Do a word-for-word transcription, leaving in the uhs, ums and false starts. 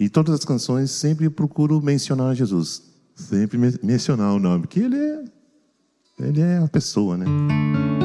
E todas as canções sempre procuro mencionar Jesus. Sempre mencionar o nome, porque ele é, ele é a pessoa, né?